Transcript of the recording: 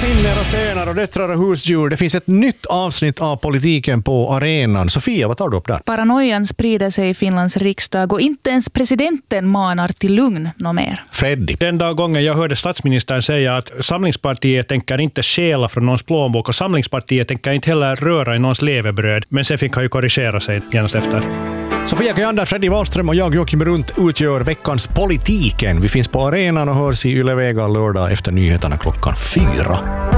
Sinnor och söner och döttrar och husdjur. Det finns ett nytt avsnitt av Politiken på arenan. Sofia, vad tar du upp där? Paranoian sprider sig i Finlands riksdag och inte ens presidenten manar till lugn nå mer. Freddy. Den dag gången jag hörde statsministern säga att Samlingspartiet tänker inte stjäla från någons plånbok och Samlingspartiet tänker inte heller röra i någons levebröd. Men sen fick han ju korrigera sig genast efter. Sofia Kajander, Freddy Wahlström och jag, Joakim Runt, utgör veckans Politiken. Vi finns på arenan och hörs i Yle Vega lördag efter nyheterna klockan 4.